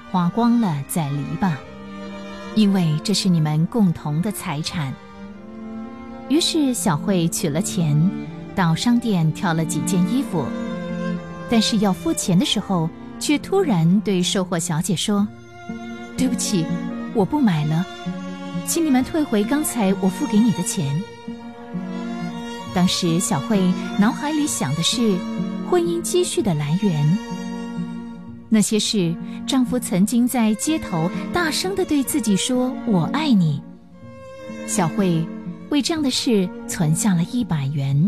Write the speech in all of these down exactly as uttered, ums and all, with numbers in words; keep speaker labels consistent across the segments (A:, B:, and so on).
A: 花光了再离吧，因为这是你们共同的财产。于是小慧取了钱，到商店挑了几件衣服，但是要付钱的时候，却突然对售货小姐说：对不起，我不买了，请你们退回刚才我付给你的钱。当时小慧脑海里想的是婚姻积蓄的来源，那些是丈夫曾经在街头大声地对自己说我爱你。小慧为这样的事存下了一百元。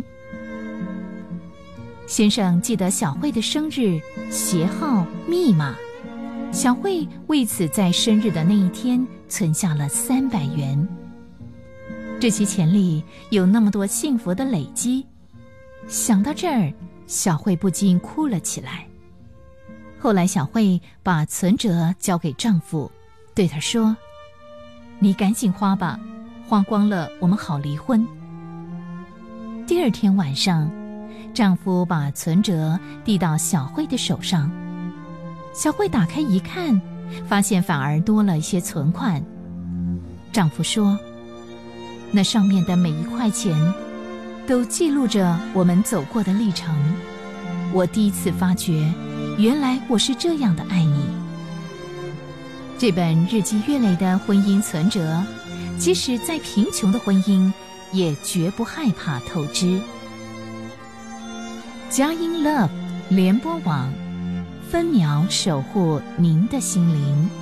A: 先生记得小慧的生日、鞋号、密码，小慧为此在生日的那一天存下了三百元。这些钱里有那么多幸福的累积，想到这儿，小慧不禁哭了起来。后来小慧把存折交给丈夫，对他说：你赶紧花吧，花光了我们好离婚。第二天晚上，丈夫把存折递到小慧的手上，小慧打开一看，发现反而多了一些存款。丈夫说：那上面的每一块钱都记录着我们走过的历程，我第一次发觉原来我是这样的爱你。这本日积月累的婚姻存折，即使再贫穷的婚姻也绝不害怕透支。佳音 Love 联播网，分秒守护您的心灵。